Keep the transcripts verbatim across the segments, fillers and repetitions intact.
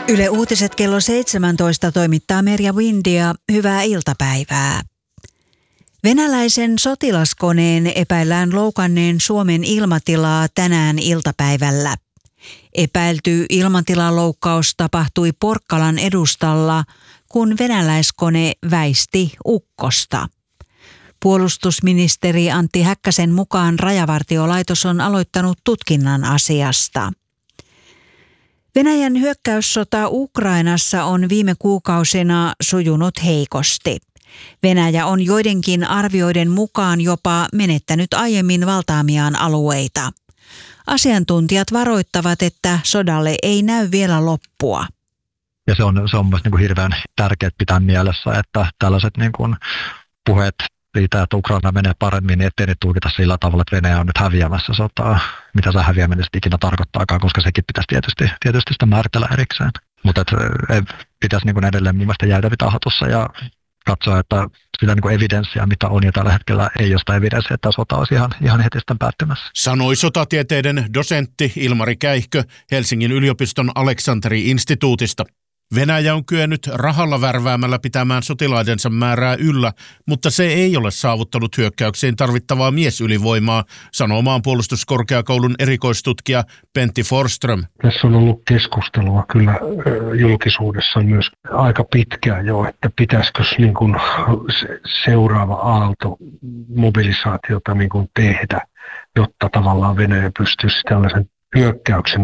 Yle Uutiset kello seitsemäntoista toimittaa Merja Windia. Hyvää iltapäivää. Venäläisen sotilaskoneen epäillään loukanneen Suomen ilmatilaa tänään iltapäivällä. Epäilty ilmatilaloukkaus tapahtui Porkkalan edustalla, kun venäläiskone väisti ukkosta. Puolustusministeri Antti Häkkäsen mukaan Rajavartiolaitos on aloittanut tutkinnan asiasta. Venäjän hyökkäyssota Ukrainassa on viime kuukausina sujunut heikosti. Venäjä on joidenkin arvioiden mukaan jopa menettänyt aiemmin valtaamiaan alueita. Asiantuntijat varoittavat, että sodalle ei näy vielä loppua. Ja se on, se on myös niin kuin hirveän tärkeää pitää mielessä, että tällaiset niin kuin puheet siitä, että Ukraina menee paremmin, niin ettei nyt tulkita sillä tavalla, että Venäjä on nyt häviämässä sotaa. Mitä se häviäminen ikinä tarkoittaakaan, koska sekin pitäisi tietysti, tietysti sitä määritellä erikseen. Mutta pitäisi niin kuin edelleen mun mielestä jäädä tahatussa ja katsoa, että sitä niin kuin evidenssiä, mitä on jo tällä hetkellä, ei ole sitä evidenssiä, että sota olisi ihan, ihan heti sitten päättymässä. Sanoi sotatieteiden dosentti Ilmari Käihkö Helsingin yliopiston Aleksanteri-instituutista. Venäjä on kyennyt rahalla värväämällä pitämään sotilaidensa määrää yllä, mutta se ei ole saavuttanut hyökkäyksiin tarvittavaa miesylivoimaa, sanoo maanpuolustuskorkeakoulun erikoistutkija Pentti Forsström. Tässä on ollut keskustelua kyllä julkisuudessa myös aika pitkään jo, että pitäisikö niin kuin seuraava aalto mobilisaatiota niin kuin tehdä, jotta tavallaan Venäjä pystyisi tällaisen hyökkäyksen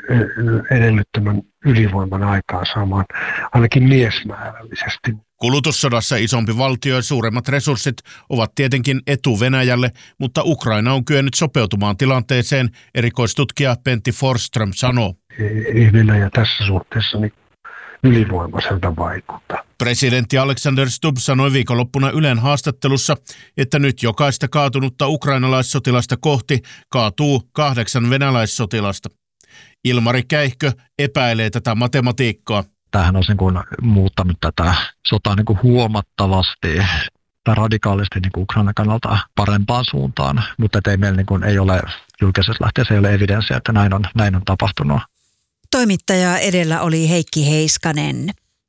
edellyttämän ylivoiman aikaan saamaan ainakin miesmäärällisesti. Kulutussodassa isompi valtio ja suuremmat resurssit ovat tietenkin etu Venäjälle, mutta Ukraina on kyennyt sopeutumaan tilanteeseen, erikoistutkija Pentti Forsström sanoo. Ei Venäjä tässä suhteessa niin ylivoimaiselta vaikuta. Presidentti Alexander Stubb sanoi viikonloppuna Ylen haastattelussa, että nyt jokaista kaatunutta ukrainalaissotilasta kohti kaatuu kahdeksan venäläissotilasta. Ilmari Käihkö epäilee tätä matematiikkaa. Tämähän on niin kuin muuttanut tätä sotaa niin kuin huomattavasti tai radikaalisti niin kuin Ukrainan kannalta parempaan suuntaan, mutta ei meillä niin kuin ei ole julkisessa lähteessä ei ole evidenssiä, että näin on, näin on tapahtunut. Toimittaja edellä oli Heikki Heiskanen.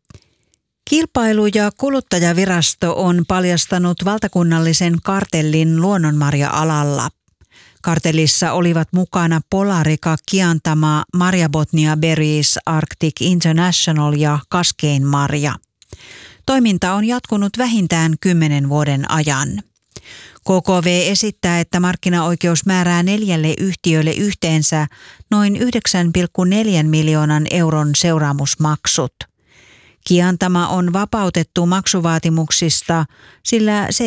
Kilpailu- ja kuluttajavirasto on paljastanut valtakunnallisen kartellin luonnonmarja-alalla. Kartellissa olivat mukana Polarica, Kiantama, Marja Botnia Berries, Arctic International ja Kaskeinmarja. Toiminta on jatkunut vähintään kymmenen vuoden ajan. K K V esittää, että markkinaoikeus määrää neljälle yhtiölle yhteensä noin yhdeksän pilkku neljä miljoonan euron seuraamusmaksut. Kiantama on vapautettu maksuvaatimuksista, sillä se